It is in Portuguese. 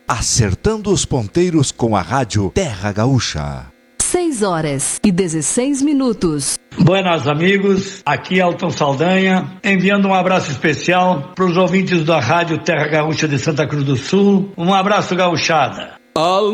Acertando os ponteiros com a rádio Terra Gaúcha. 6:16. Buenas amigos, aqui Elton Saldanha, enviando um abraço especial para os ouvintes da rádio Terra Gaúcha de Santa Cruz do Sul. Um abraço, gauchada.